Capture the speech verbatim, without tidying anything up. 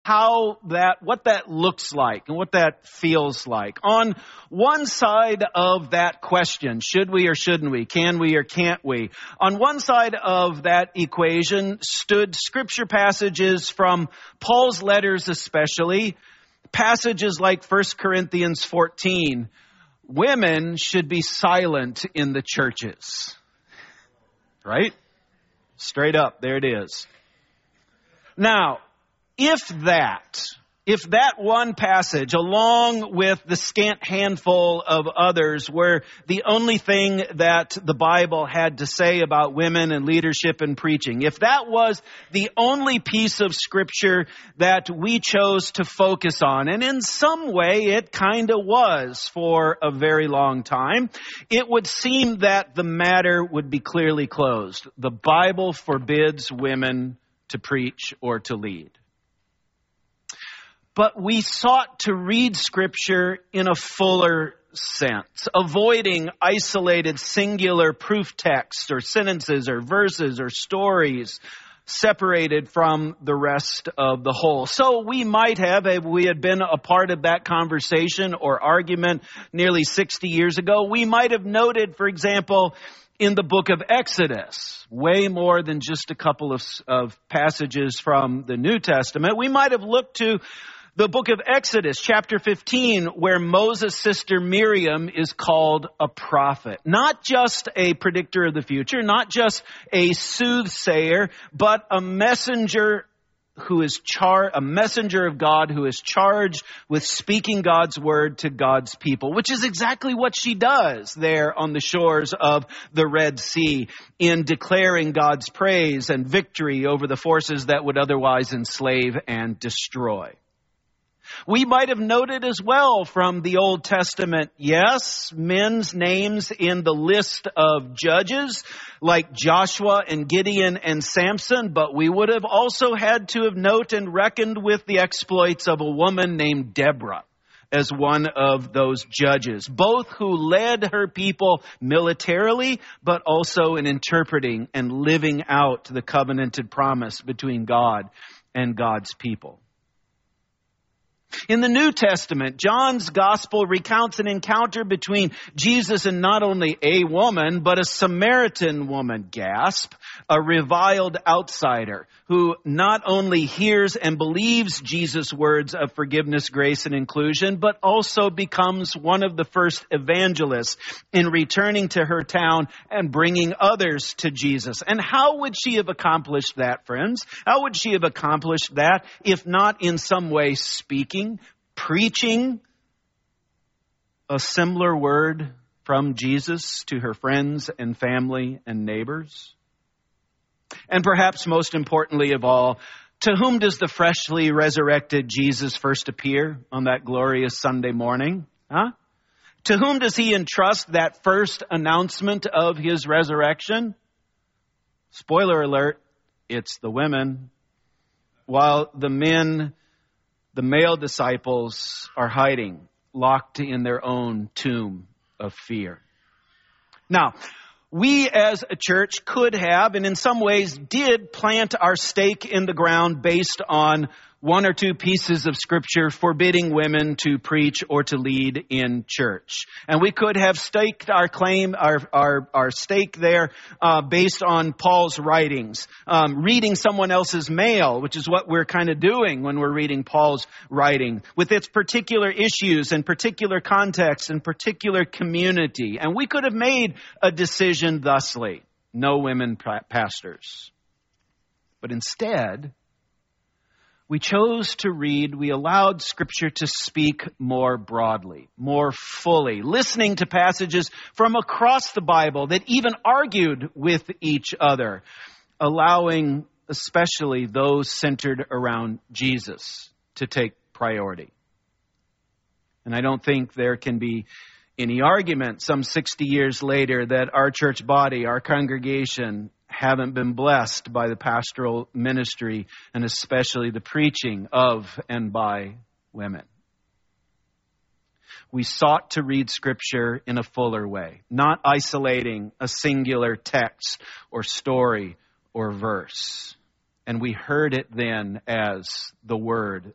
how that, what that looks like and what that feels like. On one side of that question, should we or shouldn't we? Can we or can't we? On one side of that equation stood scripture passages from Paul's letters especially, passages like First Corinthians fourteen. Women should be silent in the churches. Right? Straight up, there it is. Now, if that, if that one passage, along with the scant handful of others, were the only thing that the Bible had to say about women and leadership and preaching, if that was the only piece of scripture that we chose to focus on, and in some way it kind of was for a very long time, it would seem that the matter would be clearly closed. The Bible forbids women to preach or to lead. But we sought to read Scripture in a fuller sense, avoiding isolated singular proof texts or sentences or verses or stories separated from the rest of the whole. So we might have, if we had been a part of that conversation or argument nearly sixty years ago, we might have noted, for example, in the book of Exodus, way more than just a couple of, of passages from the New Testament, we might have looked to the book of Exodus, chapter fifteen, where Moses' sister Miriam is called a prophet. Not just a predictor of the future, not just a soothsayer, but a messenger who is char- a messenger of God who is charged with speaking God's word to God's people, which is exactly what she does there on the shores of the Red Sea in declaring God's praise and victory over the forces that would otherwise enslave and destroy. We might have noted as well from the Old Testament, yes, men's names in the list of judges like Joshua and Gideon and Samson, but we would have also had to have noted and reckoned with the exploits of a woman named Deborah as one of those judges, both who led her people militarily, but also in interpreting and living out the covenanted promise between God and God's people. In the New Testament, John's gospel recounts an encounter between Jesus and not only a woman, but a Samaritan woman, gasp, a reviled outsider who not only hears and believes Jesus' words of forgiveness, grace, and inclusion, but also becomes one of the first evangelists in returning to her town and bringing others to Jesus. And how would she have accomplished that, friends? How would she have accomplished that if not in some way speaking, preaching a similar word from Jesus to her friends and family and neighbors? And perhaps most importantly of all, to whom does the freshly resurrected Jesus first appear on that glorious Sunday morning? Huh? To whom does he entrust that first announcement of his resurrection? Spoiler alert, it's the women. While the men, the male disciples, are hiding, locked in their own tomb of fear. Now, we as a church could have, and in some ways did, plant our stake in the ground based on one or two pieces of scripture forbidding women to preach or to lead in church. And we could have staked our claim, our our, our stake there uh, based on Paul's writings. Um, reading someone else's mail, which is what we're kind of doing when we're reading Paul's writing, with its particular issues and particular context and particular community. And we could have made a decision thusly: no women pastors. But instead, we chose to read, we allowed Scripture to speak more broadly, more fully, listening to passages from across the Bible that even argued with each other, allowing especially those centered around Jesus to take priority. And I don't think there can be any argument some sixty years later that our church body, our congregation, haven't been blessed by the pastoral ministry and especially the preaching of and by women. We sought to read Scripture in a fuller way, not isolating a singular text or story or verse. And we heard it then as the Word